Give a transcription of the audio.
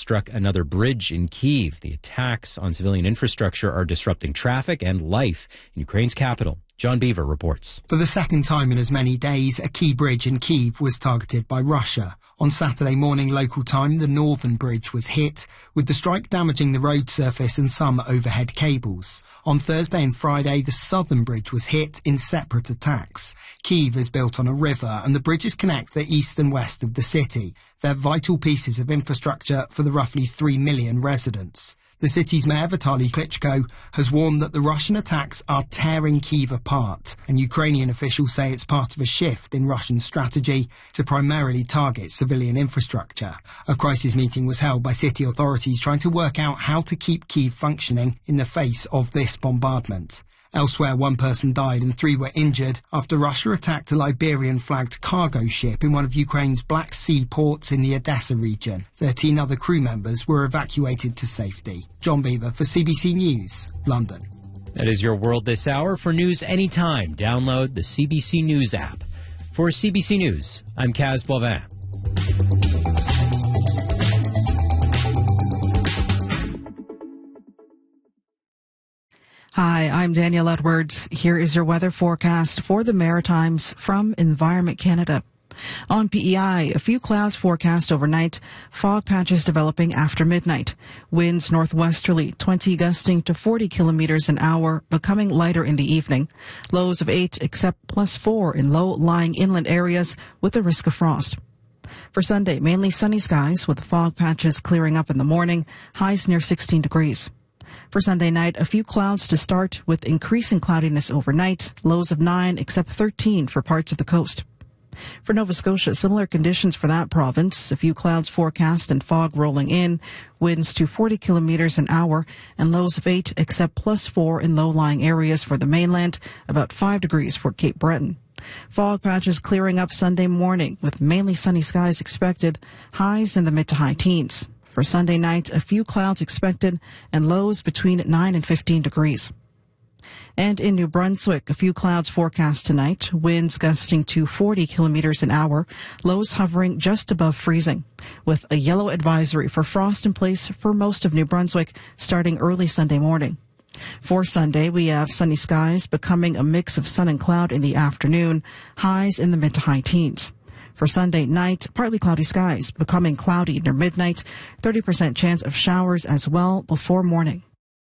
struck another bridge in Kyiv. The attacks on civilian infrastructure are disrupting traffic and life in Ukraine's capital. John Beaver reports. For the second time in as many days, a key bridge in Kyiv was targeted by Russia. On Saturday morning local time, the northern bridge was hit, with the strike damaging the road surface and some overhead cables. On Thursday and Friday, the southern bridge was hit in separate attacks. Kyiv is built on a river and the bridges connect the east and west of the city. They're vital pieces of infrastructure for the roughly 3 million residents. The city's mayor, Vitaly Klitschko, has warned that the Russian attacks are tearing Kyiv apart, and Ukrainian officials say it's part of a shift in Russian strategy to primarily target civilian infrastructure. A crisis meeting was held by city authorities trying to work out how to keep Kyiv functioning in the face of this bombardment. Elsewhere, 1 person died and 3 were injured after Russia attacked a Liberian-flagged cargo ship in one of Ukraine's Black Sea ports in the Odessa region. 13 other crew members were evacuated to safety. John Beaver for CBC News, London. That is your world this hour. For news anytime, download the CBC News app. For CBC News, I'm Kaz Boivin. Hi, I'm Danielle Edwards. Here is your weather forecast for the Maritimes from Environment Canada. On PEI, a few clouds forecast overnight, fog patches developing after midnight. Winds northwesterly, 20 gusting to 40 kilometers an hour, becoming lighter in the evening. Lows of 8 except +4 in low-lying inland areas with a risk of frost. For Sunday, mainly sunny skies with fog patches clearing up in the morning, highs near 16 degrees. For Sunday night, a few clouds to start with increasing cloudiness overnight, lows of 9 except 13 for parts of the coast. For Nova Scotia, similar conditions for that province, a few clouds forecast and fog rolling in, winds to 40 kilometers an hour and lows of 8 except +4 in low-lying areas for the mainland, about 5 degrees for Cape Breton. Fog patches clearing up Sunday morning with mainly sunny skies expected, highs in the mid to high teens. For Sunday night, a few clouds expected and lows between 9 and 15 degrees. And in New Brunswick, a few clouds forecast tonight, winds gusting to 40 kilometers an hour, lows hovering just above freezing, with a yellow advisory for frost in place for most of New Brunswick starting early Sunday morning. For Sunday, we have sunny skies becoming a mix of sun and cloud in the afternoon, highs in the mid to high teens. For Sunday night, partly cloudy skies, becoming cloudy near midnight, 30% chance of showers as well before morning.